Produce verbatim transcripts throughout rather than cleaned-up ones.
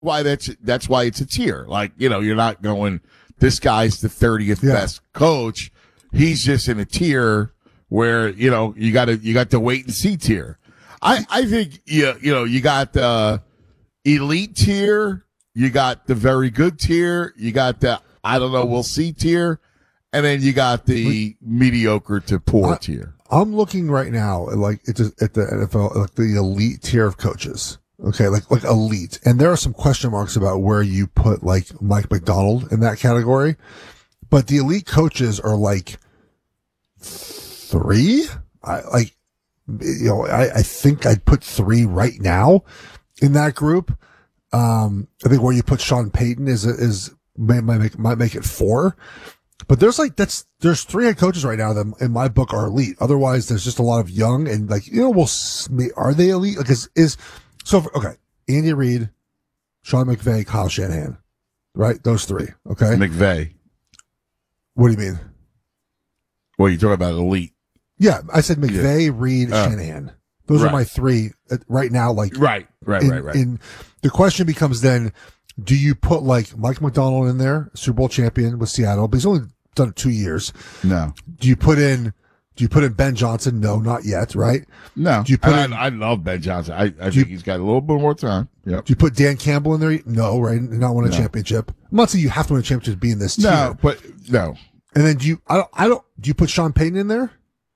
why that's that's why it's a tier. Like, you know, you're not going, this guy's the thirtieth Yeah. best coach. He's just in a tier where, you know, you got to you got the wait and see tier. I I think you you know you got the elite tier, you got the very good tier, you got the I don't know we'll see tier, and then you got the mediocre to poor I, tier. I'm looking right now at like it's at the N F L, like the elite tier of coaches. Okay, like like elite, and there are some question marks about where you put like Mike Macdonald in that category. But the elite coaches are like three. I like, you know, I, I think I'd put three right now in that group. Um, I think where you put Sean Payton is is might, might make might make it four. But there's like that's there's three head coaches right now that in my book are elite. Otherwise, there's just a lot of young and like you know, we'll are they elite? Like is is so okay? Andy Reid, Sean McVay, Kyle Shanahan, right? Those three. Okay, McVay. What do you mean? Well, you're talking about elite. Yeah, I said McVay, Yeah. Reid, Uh, Shanahan. Those right. are my three uh, right now. Like Right, right, in, right, right. In the question becomes then, do you put like Mike Macdonald in there, Super Bowl champion with Seattle, but he's only done it two years. No, Do you put in? Do you put in Ben Johnson? No, not yet. Right? no. Do you put I, in- I love Ben Johnson. I, I think you- he's got a little bit more time. Yep. Do you put Dan Campbell in there? No, right? Not win a No. championship. I'm not saying you have to win a championship to be in this tier. No, but no. And then do you? I don't. I don't. Do you put Sean Payton in there?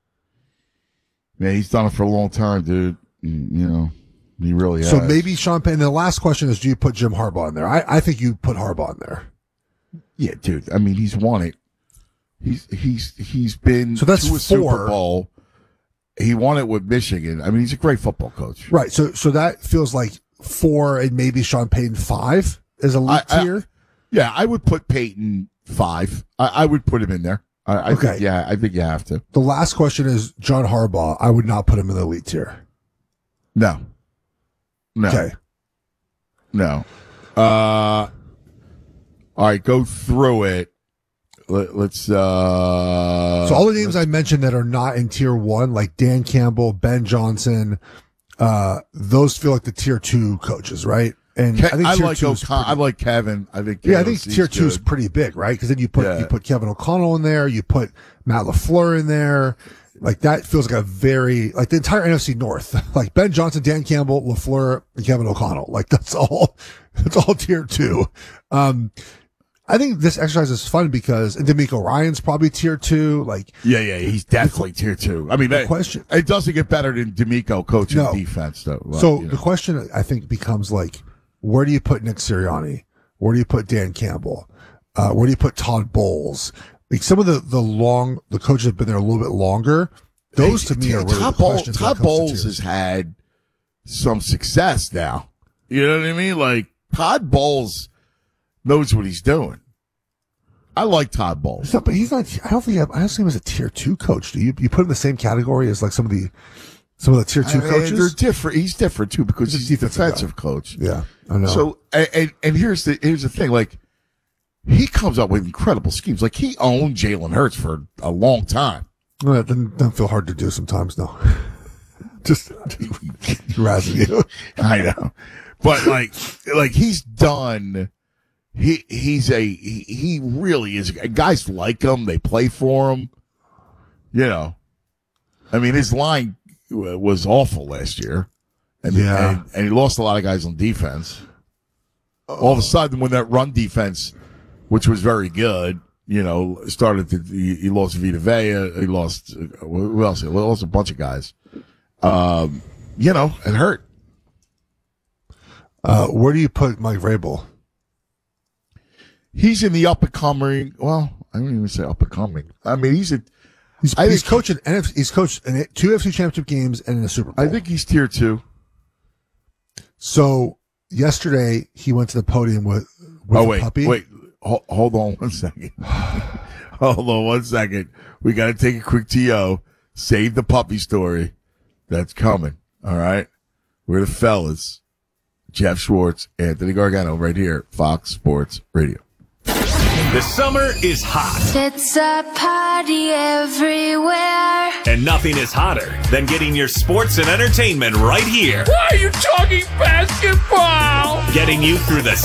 Man, he's done it for a long time, dude. You know, he really has. So maybe Sean Payton. The last question is, do you put Jim Harbaugh in there? I, I think you put Harbaugh in there. Yeah, dude. I mean, he's won it. He's he's he's been So that's to a Super four. Bowl. He won it with Michigan. I mean, he's a great football coach. Right. So so that feels like four and maybe Sean Payton five is a league I- I- tier. Yeah, I would put Peyton five. I, I would put him in there. I, I Okay. think, yeah, I think you have to. The last question is John Harbaugh. I would not put him in the elite tier. No. No. Okay. No. Uh, all right, go through it. Let, let's. Uh, So all the names I mentioned that are not in tier one, like Dan Campbell, Ben Johnson, uh, those feel like the tier two coaches, right? And Ke- I think I tier like two is O'Con- pretty- I like Kevin. I think yeah, I think K O C 's tier two is good. pretty big, right? Because then you put Yeah. you put Kevin O'Connell in there, you put Matt LaFleur in there. Like that feels like a very like the entire N F C North, like Ben Johnson, Dan Campbell, LaFleur, and Kevin O'Connell. Like that's all. That's all tier two. Um, I think this exercise is fun because and D'Amico Ryan's probably tier two. Like Yeah, yeah, he's definitely tier two. I mean, the that, question. it doesn't get better than D'Amico coaching No. defense, though. Well, So you the know. question I think becomes like, where do you put Nick Sirianni? Where do you put Dan Campbell? Uh, where do you put Todd Bowles? Like some of the, the long, the coaches have been there a little bit longer. Those to me are really Todd the Bowles, questions. when it Todd comes to Bowles tiers. has had some success now. You know what I mean? Like Todd Bowles knows what he's doing. I like Todd Bowles. He's not- but he's not, I don't think, I don't see him as a tier two coach. Do you, you put him in the same category as like some of the, some of the tier two I mean, coaches? They're different. He's different too because He's he's a a defensive defensive coach. Yeah, I know. So and, and and here's the here's the thing. Like he comes up with incredible schemes. Like he owned Jalen Hurts for a long time. well, that doesn't, doesn't feel hard to do sometimes, no. Just, just razzing you. I know, but like like he's done. He he's a he, he really is. Guys like him. They play for him. You know, I mean his line was awful last year, and Yeah. and, and he lost a lot of guys on defense. All of a sudden, when that run defense, which was very good, you know, started to he, he lost Vita Vea, he lost uh, who else? He lost a bunch of guys. Um, you know, it hurt. Uh, where do you put Mike Vrabel? He's in the up and coming. Well, I don't even say up and coming. I mean, he's a. He's, I he's think- coaching N F C, he's coached in two N F C championship games and in a Super Bowl. I think he's tier two. So yesterday he went to the podium with, with Oh a wait, puppy. wait, hold, hold on one second. Hold on one second. We got to take a quick T O. Save the puppy story. That's coming. All right. We're the fellas. Jeff Schwartz, Anthony Gargano, right here, Fox Sports Radio. The summer is hot, It's a party everywhere. and nothing is hotter than getting your sports and entertainment right here. Why are you talking basketball? Getting you through the